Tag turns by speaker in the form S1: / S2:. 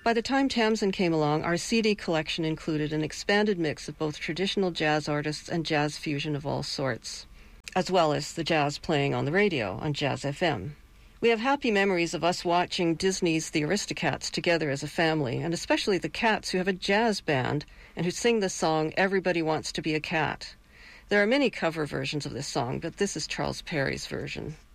S1: By the time Tamsin came along, our CD collection included an expanded mix of both traditional jazz artists and jazz fusion of all sorts, as well as the jazz playing on the radio on Jazz FM. We have happy memories of us watching Disney's The Aristocats together as a family, and especially the Cats, who have a jazz band and who sing the song Everybody Wants to Be a Cat. There are many cover versions of this song, but this is Charles Perry's version.